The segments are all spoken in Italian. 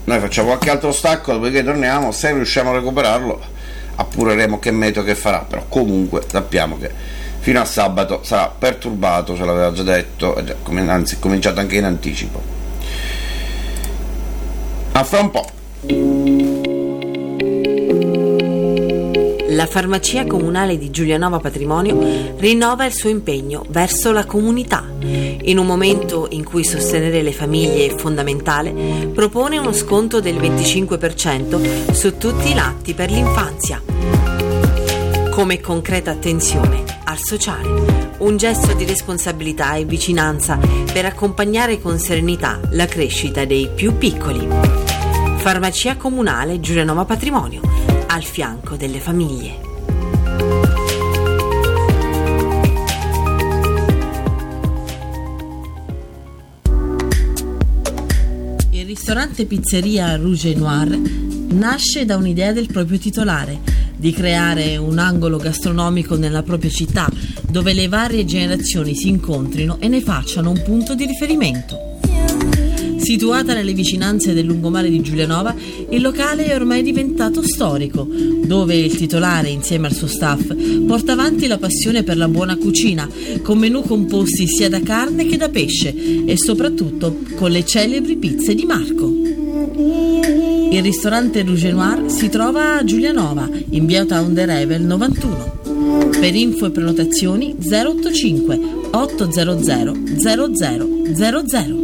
Noi facciamo qualche altro stacco, dopodiché torniamo. Se riusciamo a recuperarlo appureremo che meteo che farà, però comunque sappiamo che fino a sabato sarà perturbato, ce l'aveva già detto, anzi cominciato anche in anticipo. A fra un po'. La farmacia comunale di Giulianova Patrimonio rinnova il suo impegno verso la comunità. In un momento in cui sostenere le famiglie è fondamentale, propone uno sconto del 25% su tutti i latti per l'infanzia. Come concreta attenzione al sociale, un gesto di responsabilità e vicinanza per accompagnare con serenità la crescita dei più piccoli. Farmacia comunale Giulianova Patrimonio, al fianco delle famiglie. Il ristorante pizzeria Rouge et Noir nasce da un'idea del proprio titolare, di creare un angolo gastronomico nella propria città dove le varie generazioni si incontrino e ne facciano un punto di riferimento. Situata nelle vicinanze del lungomare di Giulianova, il locale è ormai diventato storico, dove il titolare, insieme al suo staff, porta avanti la passione per la buona cucina, con menù composti sia da carne che da pesce e soprattutto con le celebri pizze di Marco. Il ristorante Rouge et Noir si trova a Giulianova, in via Town de Revel 91. Per info e prenotazioni 085 800 0000.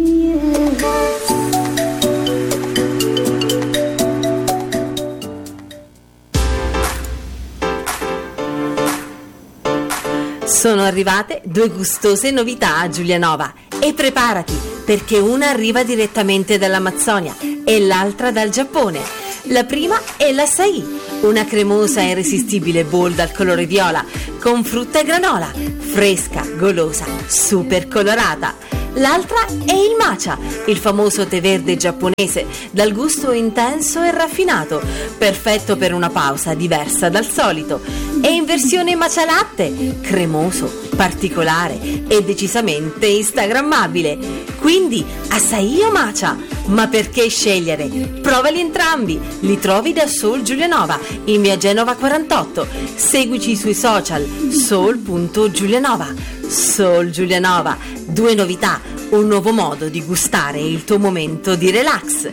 Sono arrivate due gustose novità a Giulianova e preparati perché una arriva direttamente dall'Amazzonia e l'altra dal Giappone. La prima è l'acai, una cremosa e irresistibile bowl dal colore viola con frutta e granola, fresca, golosa, super colorata. L'altra è il matcha, il famoso tè verde giapponese dal gusto intenso e raffinato, perfetto per una pausa diversa dal solito. E in versione matcha latte, cremoso, particolare e decisamente instagrammabile. Quindi acai o matcha? Ma perché scegliere? Provali entrambi, li trovi da Soul Giulianova in via Genova 48. Seguici sui social soul.giulianova. Soul Giulianova, due novità, un nuovo modo di gustare il tuo momento di relax.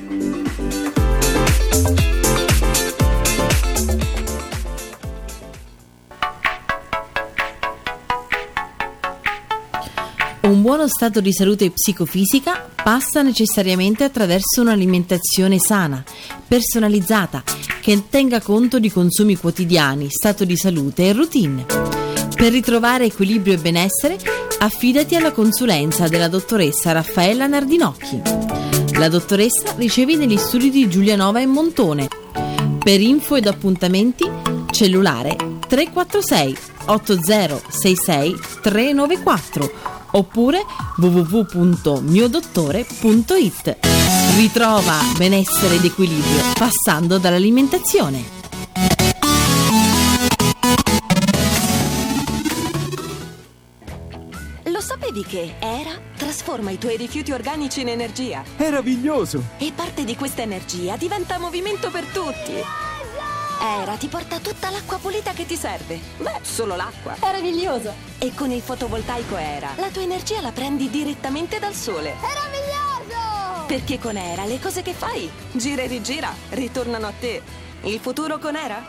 Un buono stato di salute psicofisica passa necessariamente attraverso un'alimentazione sana, personalizzata, che tenga conto di consumi quotidiani, stato di salute e routine. Per ritrovare equilibrio e benessere, affidati alla consulenza della dottoressa Raffaella Nardinocchi. La dottoressa riceve negli studi di Giulianova e Montone. Per info ed appuntamenti, cellulare 346 8066 394 oppure www.miodottore.it. Ritrova benessere ed equilibrio passando dall'alimentazione. Lo sapevi che ERA trasforma i tuoi rifiuti organici in energia? Meraviglioso! E parte di questa energia diventa movimento per tutti. ERA ti porta tutta l'acqua pulita che ti serve. Beh, solo l'acqua. Meraviglioso! E con il fotovoltaico ERA la tua energia la prendi direttamente dal sole. Meraviglioso! Perché con ERA le cose che fai, gira e rigira, ritornano a te. Il futuro con ERA?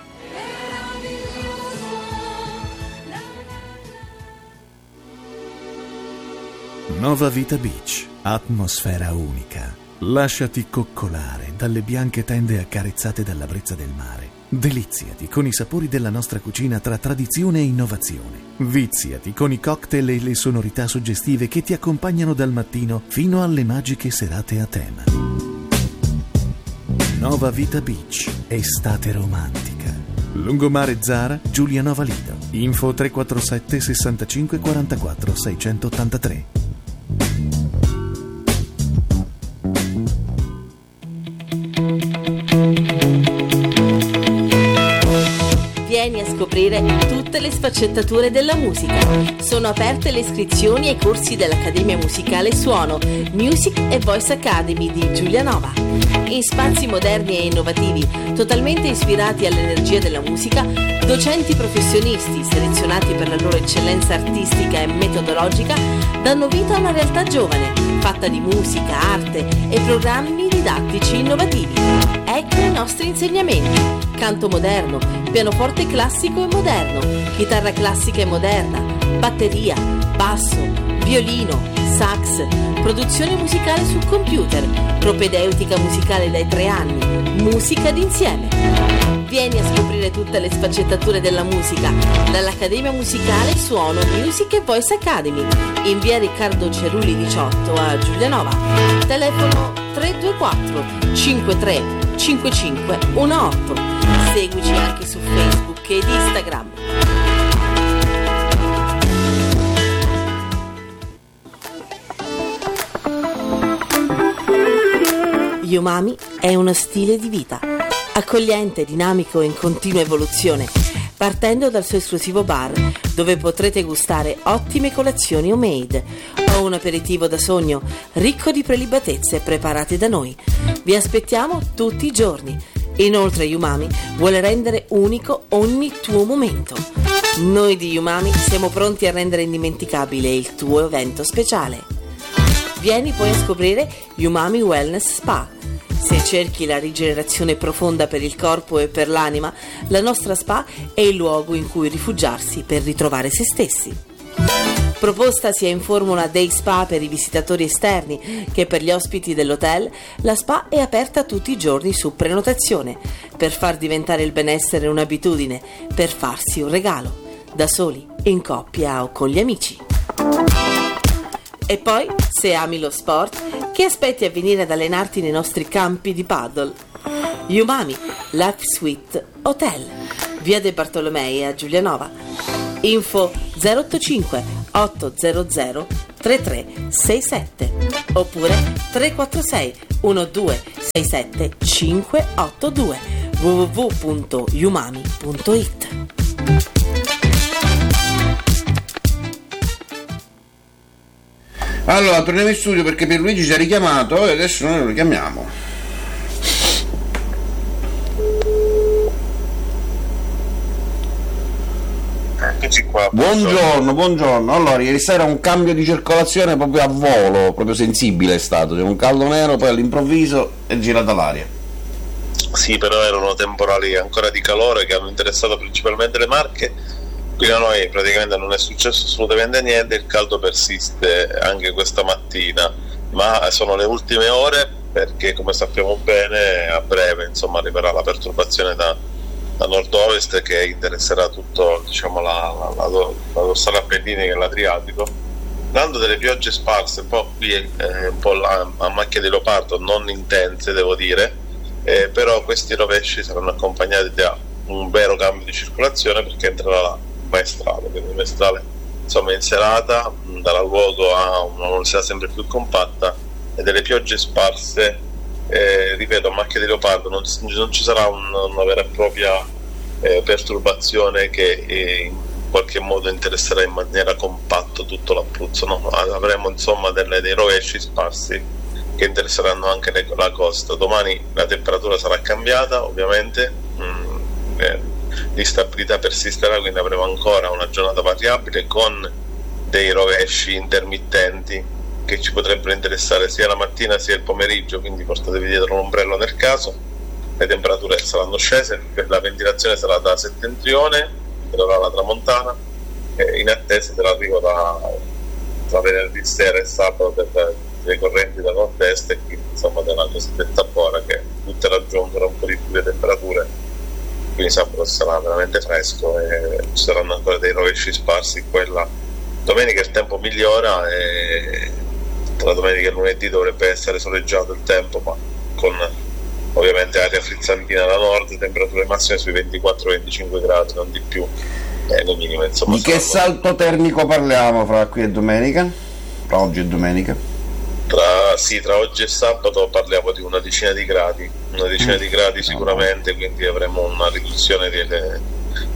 Nova Vita Beach, atmosfera unica. Lasciati coccolare dalle bianche tende accarezzate dalla brezza del mare. Deliziati con i sapori della nostra cucina tra tradizione e innovazione. Viziati con i cocktail e le sonorità suggestive che ti accompagnano dal mattino fino alle magiche serate a tema. Nova Vita Beach, estate romantica. Lungomare Zara, Giulianova Lido. Info 347 65 44 683. Vieni a scoprire tutte tutte le sfaccettature della musica. Sono aperte le iscrizioni ai corsi dell'Accademia Musicale Suono, Music e Voice Academy di Giulianova. In spazi moderni e innovativi, totalmente ispirati all'energia della musica, docenti professionisti selezionati per la loro eccellenza artistica e metodologica danno vita a una realtà giovane, fatta di musica, arte e programmi didattici innovativi. Ecco i nostri insegnamenti: canto moderno, pianoforte classico e moderno, chitarra classica e moderna, batteria, basso, violino, sax, produzione musicale su computer, propedeutica musicale dai 3 anni, musica d'insieme. Vieni a scoprire tutte le sfaccettature della musica dall'Accademia Musicale Suono, Music e Voice Academy in via Riccardo Cerulli 18 a Giulianova. Telefono 324 53 55 18. Seguici anche su Facebook ed Instagram. Umami è uno stile di vita accogliente, dinamico e in continua evoluzione, partendo dal suo esclusivo bar, dove potrete gustare ottime colazioni homemade o un aperitivo da sogno ricco di prelibatezze preparate da noi. Vi aspettiamo tutti i giorni. Inoltre Umami vuole rendere unico ogni tuo momento. Noi di Umami siamo pronti a rendere indimenticabile il tuo evento speciale. Vieni poi a scoprire Umami Wellness Spa. Se cerchi la rigenerazione profonda per il corpo e per l'anima, la nostra spa è il luogo in cui rifugiarsi per ritrovare se stessi. Proposta sia in formula day spa per i visitatori esterni che per gli ospiti dell'hotel, la spa è aperta tutti i giorni su prenotazione, per far diventare il benessere un'abitudine, per farsi un regalo, da soli, in coppia o con gli amici. E poi, se ami lo sport, che aspetti a venire ad allenarti nei nostri campi di paddle? Umami Life Suite Hotel, via De Bartolomei a Giulianova. Info 085 800 3367 oppure 346 1267 582 www.umami.it. Allora, torniamo in studio perché Pierluigi ci ha richiamato e adesso noi lo richiamiamo. Eccoci qua. Buongiorno. Allora, ieri sera un cambio di circolazione proprio a volo, proprio sensibile è stato. C'è un caldo nero, poi all'improvviso è girata l'aria. Sì, però erano temporali ancora di calore che hanno interessato principalmente le Marche. Qui da noi praticamente non è successo assolutamente niente, il caldo persiste anche questa mattina, ma sono le ultime ore perché, come sappiamo bene, a breve arriverà la perturbazione da nord-ovest che interesserà tutto, la dorsale appenninica e l'Adriatico, dando delle piogge sparse, un po' qui un po' là, a macchia di leopardo, non intense devo dire, però questi rovesci saranno accompagnati da un vero cambio di circolazione perché entrerà la maestrale, quindi maestrale in serata darà luogo a una velocità sempre più compatta e delle piogge sparse, ripeto, a macchia di leopardo. Non ci sarà una vera e propria perturbazione che in qualche modo interesserà in maniera compatta tutto l'Abruzzo, no? Avremo dei rovesci sparsi che interesseranno anche la costa. Domani la temperatura sarà cambiata, ovviamente, l'instabilità persisterà, quindi avremo ancora una giornata variabile con dei rovesci intermittenti che ci potrebbero interessare sia la mattina sia il pomeriggio, quindi portatevi dietro un ombrello nel caso. Le temperature saranno scese, la ventilazione sarà da settentrione, sarà la tramontana, in attesa dell'arrivo tra venerdì sera e sabato delle correnti da nord-est e quindi della cosiddetta bora che tutte raggiungono un po' di più le temperature. Quindi sabato sarà veramente fresco e ci saranno ancora dei rovesci sparsi. Domenica il tempo migliora e tra domenica e lunedì dovrebbe essere soleggiato il tempo, ma con ovviamente aria frizzantina da nord, temperature massime sui 24-25 gradi, non di più, le minime Di che salto termico parliamo fra qui e domenica? Fra oggi e domenica? Tra oggi e sabato parliamo di una decina di gradi sicuramente, quindi avremo una riduzione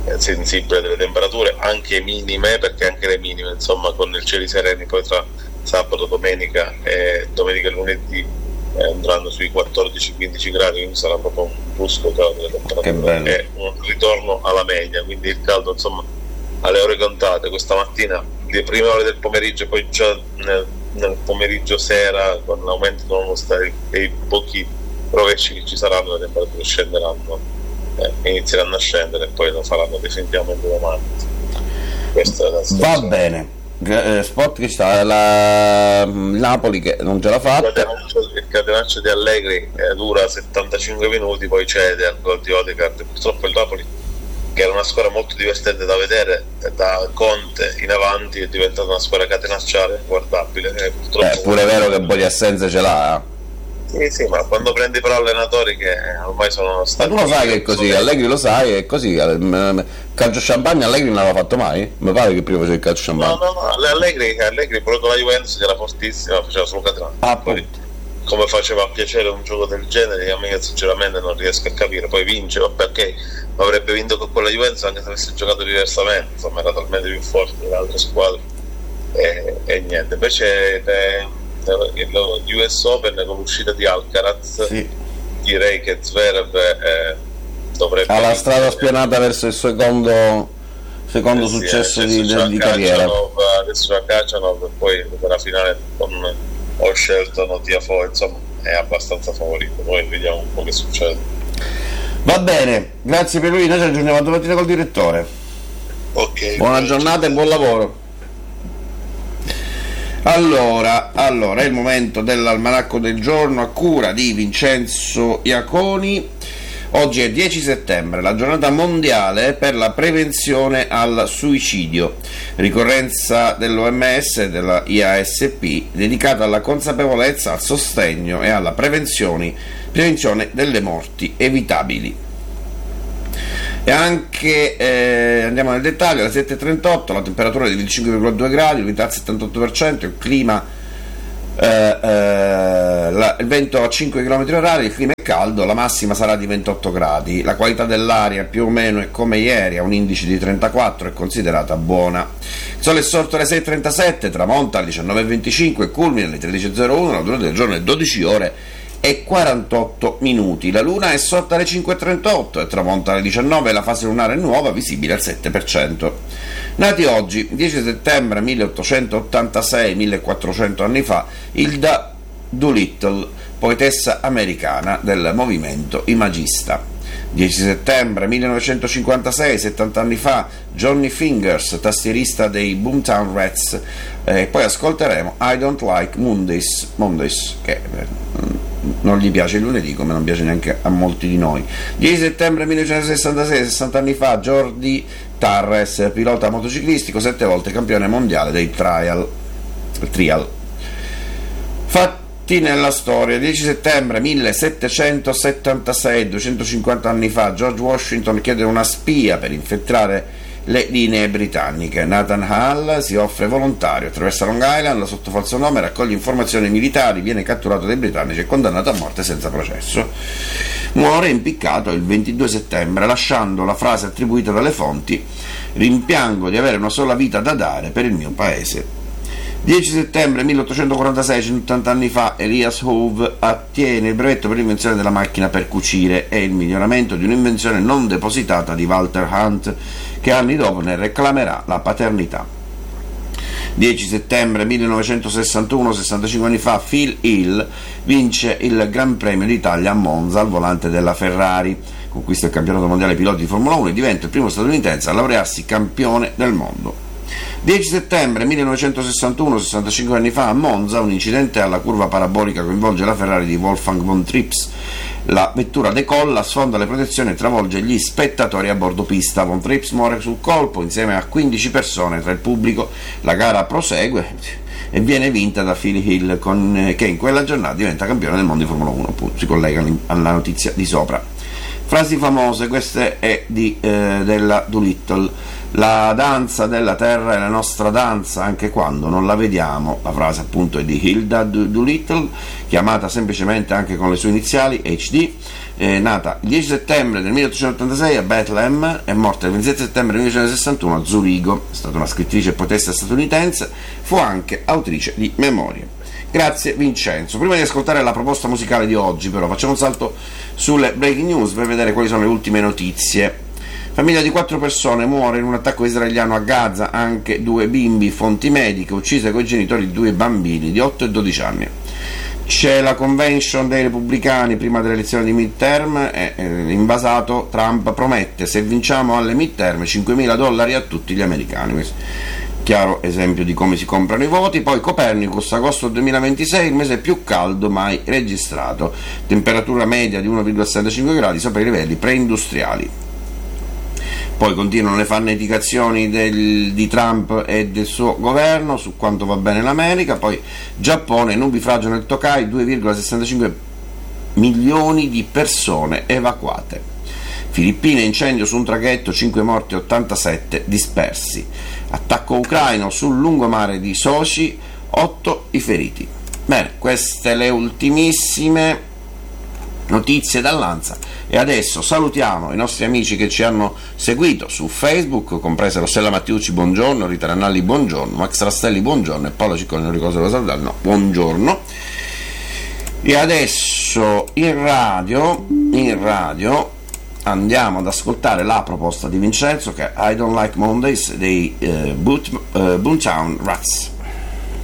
sensibile delle temperature anche minime, perché anche le minime insomma con il cieli sereni poi tra sabato, domenica e lunedì andranno sui 14-15 gradi, quindi sarà proprio un brusco calo delle temperature e un ritorno alla media, quindi il caldo insomma alle ore contate questa mattina, le prime ore del pomeriggio, poi già nel pomeriggio sera con l'aumento dei pochi rovesci che ci saranno, le temperature scenderanno, inizieranno a scendere e poi lo faranno definitivamente domani. Questa è la situazione. Va bene. Sport che sta la Napoli che non ce l'ha fatta, il catenaccio di Allegri dura 75 minuti, poi cede al gol di Odegaard. Purtroppo il Napoli, che era una squadra molto divertente da vedere, da Conte in avanti è diventata una squadra catenacciale guardabile. È pure vero che un po' di assenza ce l'ha. Sì, ma quando prendi però allenatori che ormai sono stati... Ma tu lo sai che è così, Allegri lo sai, è così. Calcio champagne Allegri non l'aveva fatto mai? Mi pare che prima faceva il calcio champagne. No, Allegri pure con la Juventus, che era fortissima, faceva solo catenaccio. Poi, come faceva a piacere un gioco del genere, a me sinceramente non riesco a capire. Poi vince, vabbè, ok, ma avrebbe vinto con quella Juventus anche se avesse giocato diversamente, insomma era talmente più forte delle altre squadre e niente. Invece il US Open con l'uscita di Alcaraz, sì, direi che Zverev dovrebbe ha la strada spianata verso il secondo successo di carriera. Adesso a Khachanov e poi per la finale con Shelton o Tiafoe, insomma è abbastanza favorito, poi vediamo un po' che succede. Va bene, grazie per lui, noi ci aggiorniamo domattina col direttore. Ok, buona giornata e buon lavoro. Allora è il momento dell'almanacco del giorno a cura di Vincenzo Iaconi. Oggi è 10 settembre, la giornata mondiale per la prevenzione al suicidio, ricorrenza dell'OMS e della IASP dedicata alla consapevolezza, al sostegno e alla prevenzione delle morti evitabili. E anche andiamo nel dettaglio, alle 7:38 la temperatura è di 25,2 gradi, l'umidità al 78%, il clima il vento a 5 km/h, il clima è caldo, la massima sarà di 28 gradi, la qualità dell'aria più o meno è come ieri, a un indice di 34, è considerata buona. Il sole è sorto alle 6:37, tramonta alle 19:25 e culmina alle 13:01, la durata del giorno è 12 ore e 48 minuti. La luna è sorta alle 5:38 e tramonta alle 19 e la fase lunare nuova visibile al 7%. Nati oggi, 10 settembre 1886, 1400 anni fa, Hilda Doolittle, poetessa americana del movimento imagista. 10 settembre 1956, 70 anni fa, Johnny Fingers, tastierista dei Boomtown Rats, e poi ascolteremo I Don't Like Mondays, che non gli piace il lunedì, come non piace neanche a molti di noi. 10 settembre 1966, 60 anni fa, Jordi Tarres, pilota motociclistico, 7 volte campione mondiale dei trial. Fatti nella storia: 10 settembre 1776, 250 anni fa, George Washington chiede una spia per infiltrare le linee britanniche. Nathan Hall si offre volontario, attraversa Long Island sotto falso nome, raccoglie informazioni militari, viene catturato dai britannici e condannato a morte senza processo. Muore impiccato il 22 settembre, lasciando la frase attribuita dalle fonti: rimpiango di avere una sola vita da dare per il mio paese. 10 settembre 1846, 180 anni fa, Elias Howe ottiene il brevetto per l'invenzione della macchina per cucire e il miglioramento di un'invenzione non depositata di Walter Hunt, che anni dopo ne reclamerà la paternità. 10 settembre 1961, 65 anni fa, Phil Hill vince il Gran Premio d'Italia a Monza al volante della Ferrari, conquista il campionato mondiale piloti di Formula 1 e diventa il primo statunitense a laurearsi campione del mondo. 10 settembre 1961, 65 anni fa, a Monza, un incidente alla curva parabolica coinvolge la Ferrari di Wolfgang von Trips. La vettura decolla, sfonda le protezioni e travolge gli spettatori a bordo pista. Von Trips muore sul colpo insieme a 15 persone tra il pubblico. La gara prosegue e viene vinta da Phil Hill, che in quella giornata diventa campione del mondo di Formula 1. Appunto, si collega alla notizia di sopra. Frasi famose, questa è della Doolittle. La danza della terra è la nostra danza anche quando non la vediamo. La frase appunto è di Hilda Doolittle, chiamata semplicemente anche con le sue iniziali HD. Nata il 10 settembre del 1886 a Bethlehem, è morta il 27 settembre del 1961 a Zurigo. È stata una scrittrice e poetessa statunitense, fu anche autrice di memorie. Grazie Vincenzo. Prima di ascoltare la proposta musicale di oggi, però, facciamo un salto sulle breaking news per vedere quali sono le ultime notizie. Famiglia di 4 persone muore in un attacco israeliano a Gaza, anche 2 bimbi, fonti mediche, uccise coi genitori di 2 bambini di 8 e 12 anni. C'è la convention dei repubblicani prima delle elezioni di midterm, invasato, Trump promette se vinciamo alle midterm $5.000 a tutti gli americani. Questo chiaro esempio di come si comprano i voti. Poi Copernicus, agosto 2026, il mese più caldo mai registrato, temperatura media di 1,75 gradi sopra i livelli preindustriali. Poi continuano le farneticazioni di Trump e del suo governo su quanto va bene l'America. Poi Giappone, nubifragio nel Tokai, 2,65 milioni di persone evacuate. Filippine, incendio su un traghetto, 5 morti e 87 dispersi. Attacco ucraino sul lungomare di Sochi, 8 i feriti. Bene, queste le ultimissime notizie dall'Ansa, e adesso salutiamo i nostri amici che ci hanno seguito su Facebook, comprese Rossella Mattiucci, buongiorno, Rita Rannalli, buongiorno, Max Rastelli, buongiorno, e Paolo Ciccone, non ricordo cosa salutare, no, buongiorno. E adesso in radio andiamo ad ascoltare la proposta di Vincenzo, che è I Don't Like Mondays dei Boomtown Rats.